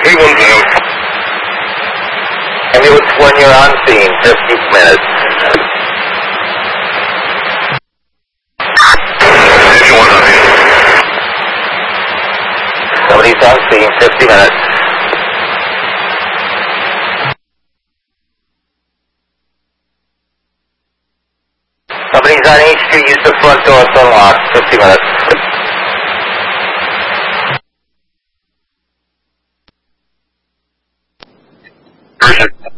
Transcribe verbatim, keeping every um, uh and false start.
three one zero. Ambulance when you're on scene, fifty minutes. Engine one on scene. Somebody's on scene, fifty minutes. Somebody's on H Street, use the front door, it's unlocked, fifty minutes. Urgent.